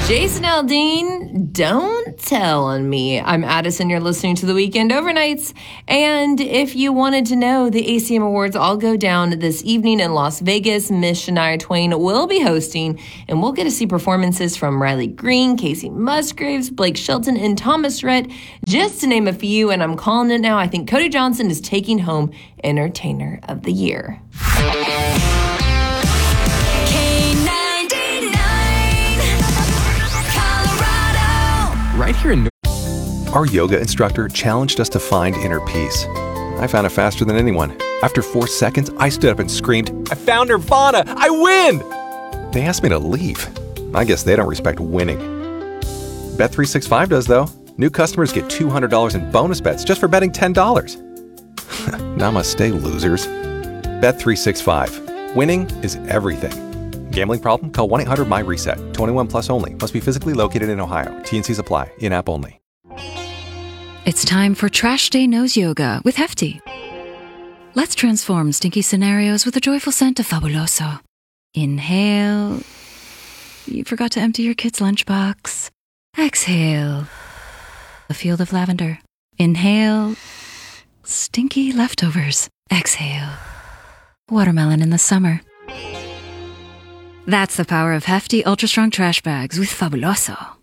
Jason Aldean, don't tell on me. I'm Addison. You're listening to The Weekend Overnights. And if you wanted to know, the ACM Awards all go down this evening in Las Vegas. Miss Shania Twain will be hosting, and we'll get to see performances from Riley Green, Casey Musgraves, Blake Shelton, and Thomas Rhett, just to name a few. And I'm calling it now. I think Cody Johnson is taking home Entertainer of the Year. Right here in our yoga instructor challenged us to find inner peace. I found it faster than anyone. After 4 seconds, I stood up and screamed, "I found Nirvana! I win!" They asked me to leave. I guess they don't respect winning. Bet365 does, though. New customers get $200 in bonus bets just for betting $10. Namaste, losers. Bet365. Winning is everything. Gambling problem? Call 1-800-MY-RESET. 21 plus only. Must be physically located in Ohio. T&Cs apply. In-app only. It's time for Trash Day Nose Yoga with Hefty. Let's transform stinky scenarios with a joyful scent of Fabuloso. Inhale. You forgot to empty your kid's lunchbox. Exhale. A field of lavender. Inhale. Stinky leftovers. Exhale. Watermelon in the summer. That's the power of Hefty Ultra Strong Trash Bags with Fabuloso.